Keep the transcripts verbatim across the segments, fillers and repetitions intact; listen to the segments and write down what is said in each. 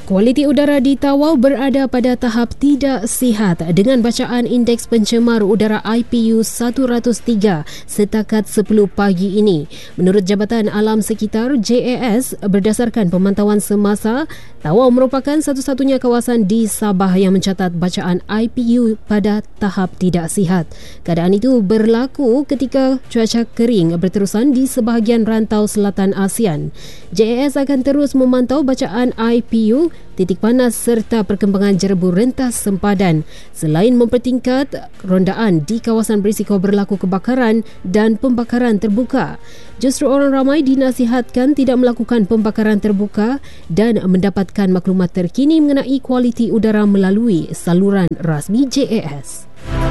Kualiti udara di Tawau berada pada tahap tidak sihat dengan bacaan indeks pencemar udara I P U seratus tiga setakat sepuluh pagi ini. Menurut Jabatan Alam Sekitar J A S, berdasarkan pemantauan semasa, Tawau merupakan satu-satunya kawasan di Sabah yang mencatat bacaan I P U pada tahap tidak sihat. Keadaan itu berlaku ketika cuaca kering berterusan di sebahagian rantau selatan ASEAN. J A S akan terus memantau bacaan I P U, titik panas serta perkembangan jerebu rentas sempadan selain mempertingkat rondaan di kawasan berisiko berlaku kebakaran dan pembakaran terbuka. Justru orang ramai dinasihatkan tidak melakukan pembakaran terbuka dan mendapatkan maklumat terkini mengenai kualiti udara melalui saluran rasmi J A S.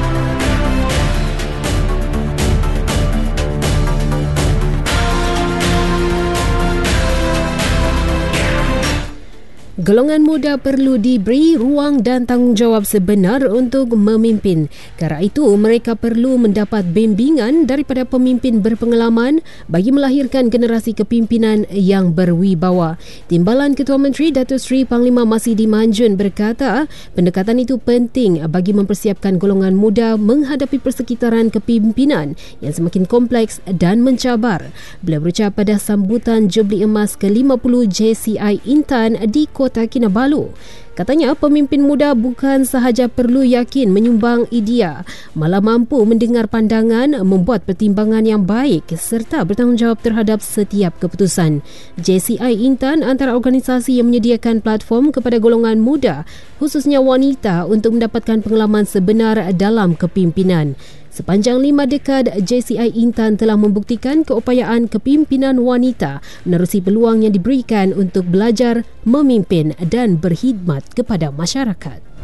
Golongan muda perlu diberi ruang dan tanggungjawab sebenar untuk memimpin. Kerana itu, mereka perlu mendapat bimbingan daripada pemimpin berpengalaman bagi melahirkan generasi kepimpinan yang berwibawa. Timbalan Ketua Menteri Datuk Seri Panglima Masidi Manjun berkata, pendekatan itu penting bagi mempersiapkan golongan muda menghadapi persekitaran kepimpinan yang semakin kompleks dan mencabar. Beliau berucap pada sambutan Jubli Emas ke lima puluh J C I Intan di Kota Kinabalu. Katanya, pemimpin muda bukan sahaja perlu yakin menyumbang idea, malah mampu mendengar pandangan, membuat pertimbangan yang baik serta bertanggungjawab terhadap setiap keputusan. J C I Intan antara organisasi yang menyediakan platform kepada golongan muda, khususnya wanita, untuk mendapatkan pengalaman sebenar dalam kepimpinan. Sepanjang lima dekad, J C I Intan telah membuktikan keupayaan kepimpinan wanita menerusi peluang yang diberikan untuk belajar, memimpin dan berkhidmat kepada masyarakat.